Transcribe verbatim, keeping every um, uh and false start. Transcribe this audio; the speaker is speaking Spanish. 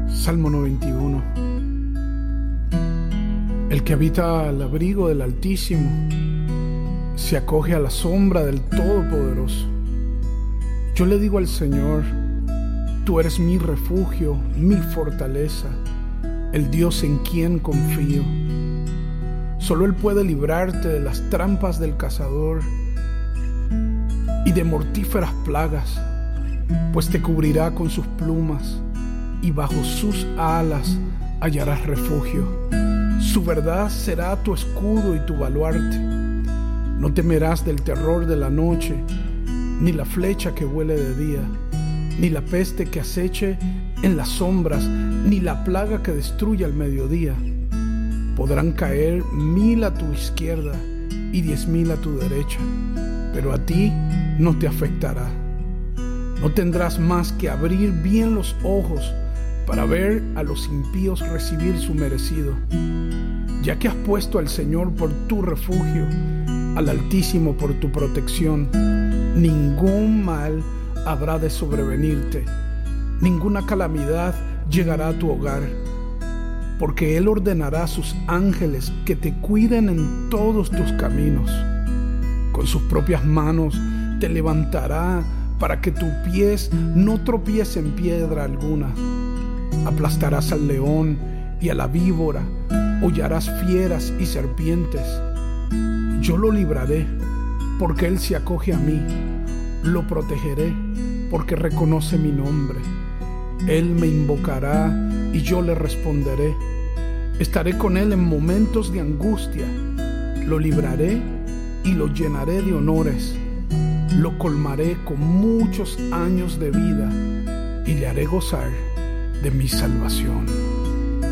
Salmo noventa y uno. El que habita al abrigo del Altísimo se acoge a la sombra del Todopoderoso. Yo le digo al Señor: tú eres mi refugio, mi fortaleza, el Dios en quien confío. Solo Él puede librarte de las trampas del cazador y de mortíferas plagas, pues te cubrirá con sus plumas y bajo sus alas hallarás refugio. Su verdad será tu escudo y tu baluarte. No temerás del terror de la noche, ni la flecha que vuele de día, ni la peste que aceche en las sombras, ni la plaga que destruye al mediodía. Podrán caer mil a tu izquierda y diez mil a tu derecha, pero a ti no te afectará. No tendrás más que abrir bien los ojos para ver a los impíos recibir su merecido. Ya que has puesto al Señor por tu refugio, al Altísimo por tu protección, ningún mal habrá de sobrevenirte, ninguna calamidad llegará a tu hogar, porque Él ordenará a sus ángeles que te cuiden en todos tus caminos. Con sus propias manos te levantará para que tus pies no tropiecen en piedra alguna. Aplastarás al león y a la víbora, hollarás fieras y serpientes. Yo lo libraré, porque Él se acoge a mí. Lo protegeré, porque reconoce mi nombre. Él me invocará y yo le responderé. Estaré con Él en momentos de angustia. Lo libraré y lo llenaré de honores. Lo colmaré con muchos años de vida y le haré gozar de mi salvación.